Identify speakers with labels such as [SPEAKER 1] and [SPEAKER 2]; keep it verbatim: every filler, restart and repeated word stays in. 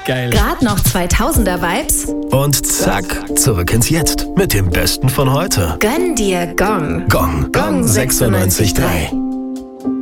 [SPEAKER 1] geil.
[SPEAKER 2] Grad noch zweitausender Vibes?
[SPEAKER 3] Und zack, zurück ins Jetzt mit dem Besten von heute.
[SPEAKER 2] Gönn dir Gong.
[SPEAKER 3] Gong, Gong sechsundneunzig Komma drei.